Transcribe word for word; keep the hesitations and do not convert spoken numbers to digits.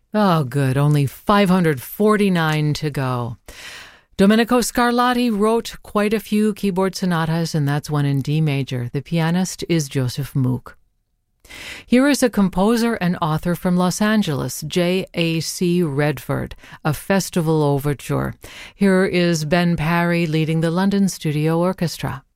Oh, good. Only five hundred forty-nine to go. Domenico Scarlatti wrote quite a few keyboard sonatas, and that's one in D major. The pianist is Joseph Mook. Here is a composer and author from Los Angeles, J A C Redford, a festival overture. Here is Ben Parry leading the London Studio Orchestra.